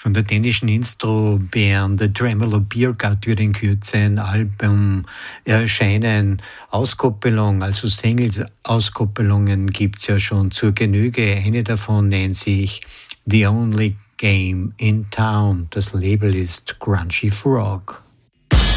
Von der dänischen Instro-Band The Tremolo Beergut wird in Kürze ein Album erscheinen. Auskoppelung, also Singles-Auskoppelungen gibt's ja schon zur Genüge. Eine davon nennt sich The Only Game in Town. Das Label ist Crunchy Frog.